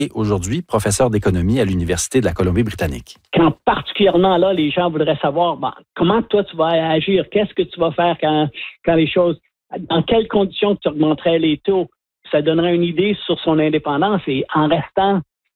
et aujourd'hui professeur d'économie à l'Université de la Colombie-Britannique. Quand particulièrement là, les gens voudraient savoir comment toi tu vas agir, qu'est-ce que tu vas faire quand les choses, dans quelles conditions tu augmenterais les taux, ça donnerait une idée sur son indépendance et en restant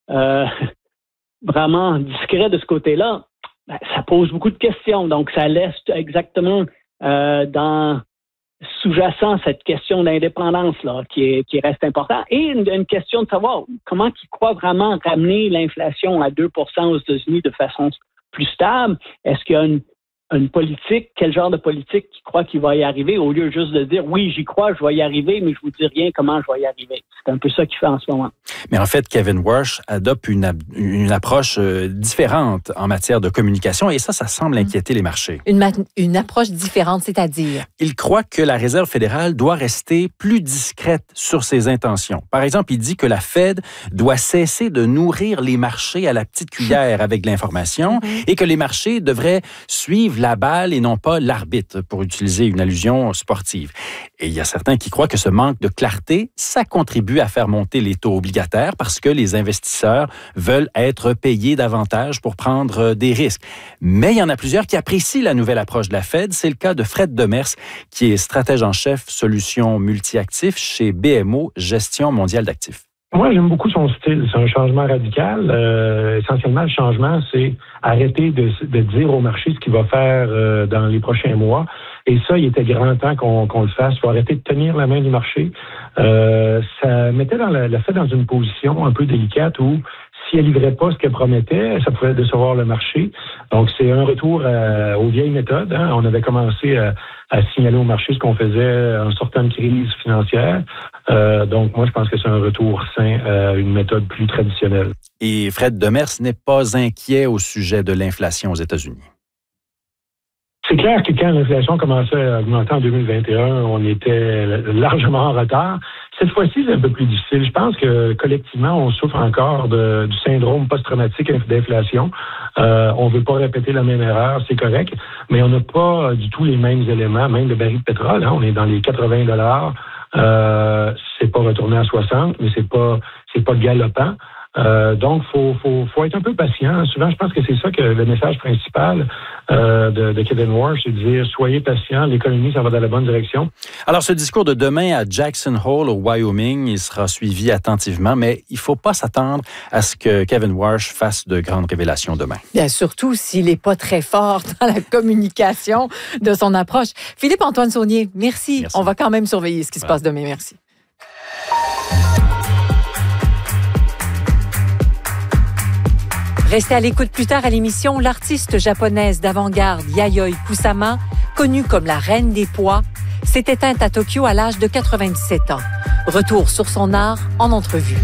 vraiment discret de ce côté-là, ça pose beaucoup de questions. Donc, ça laisse exactement dans sous-jacent cette question d'indépendance là qui reste importante. Et une question de savoir comment ils croient vraiment ramener l'inflation à 2% aux États-Unis de façon plus stable. Est-ce qu'il y a une politique, quel genre de politique qui croit qu'il va y arriver, au lieu juste de dire « oui, j'y crois, je vais y arriver, mais je vous dis rien comment je vais y arriver ». C'est un peu ça qu'il fait en ce moment. Mais en fait, Kevin Warsh adopte une approche différente en matière de communication et ça semble inquiéter les marchés. Une approche différente, c'est-à-dire? Il croit que la Réserve fédérale doit rester plus discrète sur ses intentions. Par exemple, il dit que la Fed doit cesser de nourrir les marchés à la petite cuillère avec de l'information et que les marchés devraient suivre la balle et non pas l'arbitre, pour utiliser une allusion sportive. Et il y a certains qui croient que ce manque de clarté, ça contribue à faire monter les taux obligataires parce que les investisseurs veulent être payés davantage pour prendre des risques. Mais il y en a plusieurs qui apprécient la nouvelle approche de la Fed. C'est le cas de Fred Demers, qui est stratège en chef solutions multi-actifs chez BMO Gestion mondiale d'actifs. Moi, j'aime beaucoup son style. C'est un changement radical. Essentiellement, le changement, c'est arrêter de dire au marché ce qu'il va faire dans les prochains mois. Et ça, il était grand temps qu'on le fasse. Il faut arrêter de tenir la main du marché. Ça mettait la Fed dans une position un peu délicate où si elle livrait pas ce qu'elle promettait, ça pouvait décevoir le marché. Donc, c'est un retour aux vieilles méthodes. On avait commencé à signaler au marché ce qu'on faisait en sortant de crise financière. Donc, moi, je pense que c'est un retour sain à une méthode plus traditionnelle. Et Fred Demers n'est pas inquiet au sujet de l'inflation aux États-Unis. C'est clair que quand l'inflation commençait à augmenter en 2021, on était largement en retard. Cette fois-ci, c'est un peu plus difficile. Je pense que collectivement, on souffre encore du syndrome post-traumatique d'inflation. On veut pas répéter la même erreur, c'est correct, mais on n'a pas du tout les mêmes éléments, même le baril de pétrole. On est dans les 80 $. C'est pas retourné à 60, mais c'est pas galopant. Donc, faut être un peu patient. Souvent, je pense que c'est ça que le message principal de Kevin Warsh, c'est de dire soyez patient, l'économie, ça va dans la bonne direction. Alors, ce discours de demain à Jackson Hole, au Wyoming, il sera suivi attentivement, mais il ne faut pas s'attendre à ce que Kevin Warsh fasse de grandes révélations demain. Bien, surtout s'il n'est pas très fort dans la communication de son approche. Philippe-Antoine Saunier, merci. On va quand même surveiller ce qui se passe demain. Merci. Restez à l'écoute plus tard à l'émission. L'artiste japonaise d'avant-garde Yayoi Kusama, connue comme la reine des poids, s'est éteinte à Tokyo à l'âge de 97 ans. Retour sur son art en entrevue.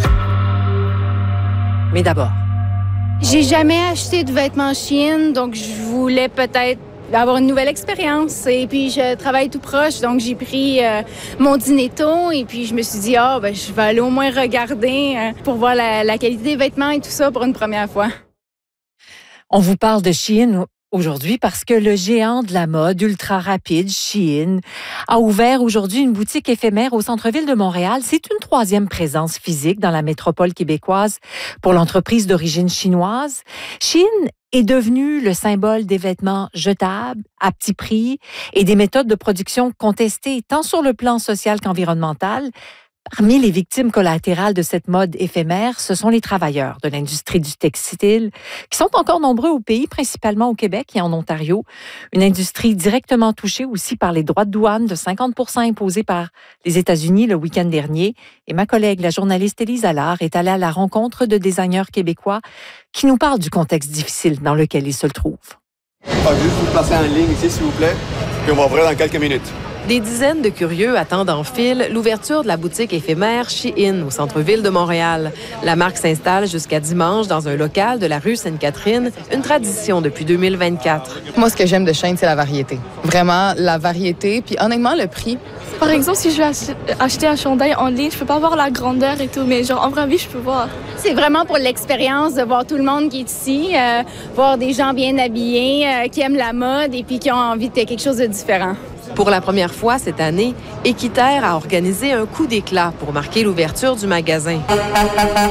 Mais d'abord. J'ai jamais acheté de vêtements Shein, donc je voulais peut-être avoir une nouvelle expérience. Et puis, je travaille tout proche, donc j'ai pris mon dîner tôt et puis je me suis dit, je vais aller au moins regarder pour voir la qualité des vêtements et tout ça pour une première fois. On vous parle de Shein aujourd'hui parce que le géant de la mode ultra rapide, Shein, a ouvert aujourd'hui une boutique éphémère au centre-ville de Montréal. C'est une 3e présence physique dans la métropole québécoise pour l'entreprise d'origine chinoise. Shein est devenu le symbole des vêtements jetables, à petit prix et des méthodes de production contestées tant sur le plan social qu'environnemental. Parmi les victimes collatérales de cette mode éphémère, ce sont les travailleurs de l'industrie du textile qui sont encore nombreux au pays, principalement au Québec et en Ontario. Une industrie directement touchée aussi par les droits de douane de 50 % imposés par les États-Unis le week-end dernier. Et ma collègue, la journaliste Élise Allard, est allée à la rencontre de designers québécois qui nous parlent du contexte difficile dans lequel ils se trouvent. Juste vous placer en ligne ici, s'il vous plaît, puis on va ouvrir dans quelques minutes. Des dizaines de curieux attendent en file l'ouverture de la boutique éphémère Shein au centre-ville de Montréal. La marque s'installe jusqu'à dimanche dans un local de la rue Sainte-Catherine, une tradition depuis 2024. Moi, ce que j'aime de Shein, c'est la variété. Vraiment, la variété, puis honnêtement, le prix. Par exemple, si je vais acheter un chandail en ligne, je peux pas voir la grandeur et tout, mais en vraie vie, je peux voir. C'est vraiment pour l'expérience de voir tout le monde qui est ici, voir des gens bien habillés, qui aiment la mode et puis qui ont envie de quelque chose de différent. Pour la première fois cette année, Équiterre a organisé un coup d'éclat pour marquer l'ouverture du magasin.